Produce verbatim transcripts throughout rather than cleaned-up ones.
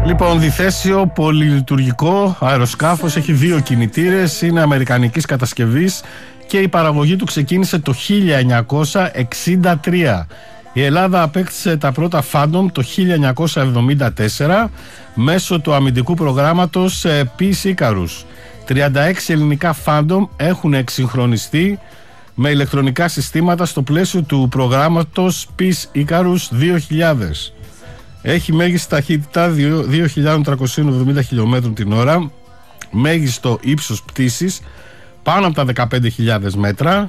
Λοιπόν, διθέσιο πολυλειτουργικό αεροσκάφος, έχει δύο κινητήρες, είναι αμερικανικής κατασκευής και η παραγωγή του ξεκίνησε το χίλια εννιακόσια εξήντα τρία. Η Ελλάδα απέκτησε τα πρώτα Phantom το χίλια εννιακόσια εβδομήντα τέσσερα μέσω του αμυντικού προγράμματος Peace Icarus. τριάντα έξι ελληνικά Phantom έχουν εξυγχρονιστεί με ηλεκτρονικά συστήματα στο πλαίσιο του προγράμματος Peace Icarus δύο χιλιάδες. Έχει μέγιστη ταχύτητα δύο χιλιάδες τριακόσια εβδομήντα χιλιόμετρων την ώρα, μέγιστο ύψος πτήσης πάνω από τα δεκαπέντε χιλιάδες μέτρα.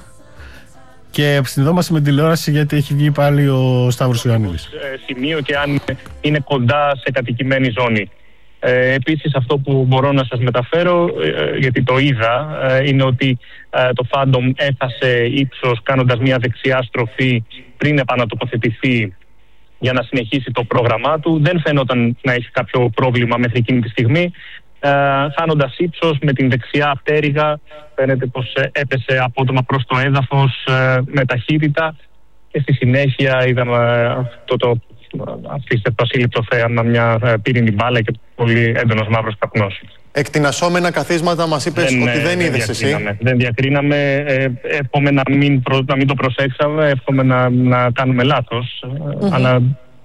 Και συνδόμαστε με τηλεόραση γιατί έχει βγει πάλι ο Σταύρος Ιωαννίδης. Σημείο και αν είναι κοντά σε κατοικημένη ζώνη. Ε, επίσης αυτό που μπορώ να σας μεταφέρω, ε, γιατί το είδα, ε, είναι ότι ε, το Phantom έφτασε ύψος κάνοντας μια δεξιά στροφή πριν επανατοποθετηθεί για να συνεχίσει το πρόγραμμά του. Δεν φαίνονταν να έχει κάποιο πρόβλημα μέχρι εκείνη τη στιγμή. Ε, χάνοντας ύψος με την δεξιά πτέρυγα, φαίνεται πως έπεσε απότομα προς το έδαφος ε, με ταχύτητα και στη συνέχεια είδαμε αυτό το απίστευτο ασύλληπτο θέαμα, μια πύρινη μπάλα και πολύ έντονος μαύρος καπνός. Εκτινασσόμενα καθίσματα μας είπες δεν, ότι δεν, δεν είδες εσύ. Δεν διακρίναμε, ε, εύχομαι να μην, προ, να μην το προσέξαμε, εύχομαι να, να κάνουμε λάθος, mm-hmm. αλλά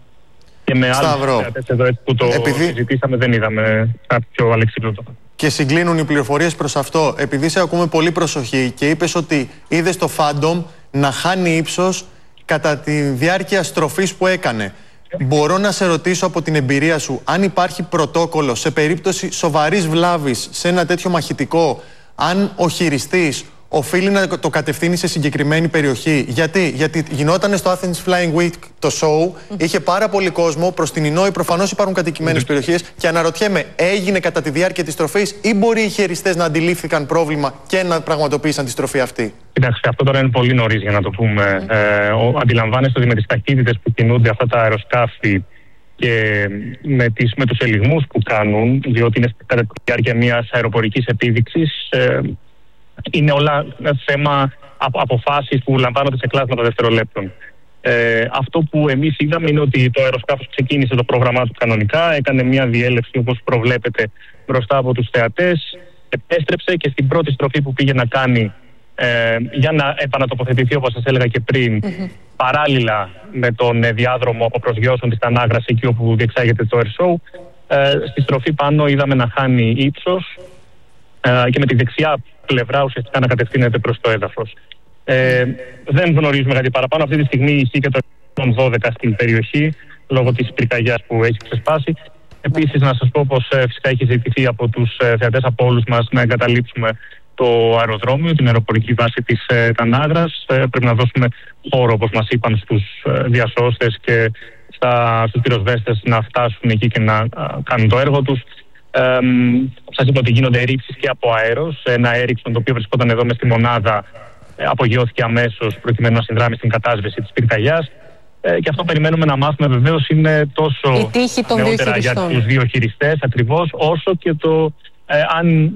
και με άλλους θεατές εδώ που το Επειδή... συζητήσαμε δεν είδαμε κάποιο αλεξίπτωτο. Και συγκλίνουν οι πληροφορίες προς αυτό. Επειδή σε ακούμε πολύ προσοχή και είπες ότι είδες το Phantom να χάνει ύψος κατά τη διάρκεια στροφής που έκανε. Μπορώ να σε ρωτήσω από την εμπειρία σου αν υπάρχει πρωτόκολλο σε περίπτωση σοβαρής βλάβης σε ένα τέτοιο μαχητικό, αν ο χειριστής οφείλει να το κατευθύνει σε συγκεκριμένη περιοχή. Γιατί, Γιατί γινόταν στο Athens Flying Week το show, mm. είχε πάρα πολύ κόσμο, προς την Ινόη προφανώς υπάρχουν κατοικημένες mm. περιοχές και αναρωτιέμαι, έγινε κατά τη διάρκεια της στροφής ή μπορεί οι χειριστές να αντιλήφθηκαν πρόβλημα και να πραγματοποίησαν τη στροφή αυτή? Κοιτάξτε, αυτό τώρα είναι πολύ νωρίς για να το πούμε. Mm. Ε, ο, αντιλαμβάνεστε ότι με τις ταχύτητες που κινούνται αυτά τα αεροσκάφη και με, τις, με τους ελιγμούς που κάνουν, διότι είναι κατά τη διάρκεια μιας αεροπορικής επίδειξης, ε, είναι όλα θέμα απο, αποφάσεις που λαμβάνονται σε κλάσματα δευτερολέπτων. Ε, αυτό που εμείς είδαμε είναι ότι το αεροσκάφος ξεκίνησε το πρόγραμμά του κανονικά, έκανε μια διέλευση όπως προβλέπεται μπροστά από τους θεατές, επέστρεψε και στην πρώτη στροφή που πήγε να κάνει ε, για να επανατοποθετηθεί, όπως σας έλεγα και πριν, mm-hmm. παράλληλα με τον ε, διάδρομο από προσγειώσεων της Τανάγρας, εκεί όπου διεξάγεται το air show, ε, στη στροφή πάνω είδαμε να χάνει ύψος ε, και με τη δεξιά πλευρά ουσιαστικά να κατευθύνεται προς το έδαφος. Ε, δεν γνωρίζουμε κάτι παραπάνω. Αυτή τη στιγμή ισχύει και το εκατόν δώδεκα στην περιοχή λόγω της πυρκαγιάς που έχει ξεσπάσει. Επίσης, να σας πω πως ε, φυσικά έχει ζητηθεί από τους ε, θεατές, από όλους μας, να εγκαταλείψουμε το αεροδρόμιο, την αεροπορική βάση της ε, Τανάγρας. Ε, πρέπει να δώσουμε χώρο, όπως μας είπαν, στους ε, διασώστες και στα, στους πυροσβέστες να φτάσουν εκεί και να α, κάνουν το έργο τους. Ε, σας είπα ότι γίνονται ρήψεις και από αέρος. Ένα Έριξον το οποίο βρισκόταν εδώ μες στη μονάδα ε, απογειώθηκε αμέσως προκειμένου να συνδράμει στην κατάσβεση της πυρκαγιάς. Ε, και αυτό περιμένουμε να μάθουμε βεβαίως είναι τόσο νεότερα για τους δύο χειριστές ακριβώς, όσο και το ε, αν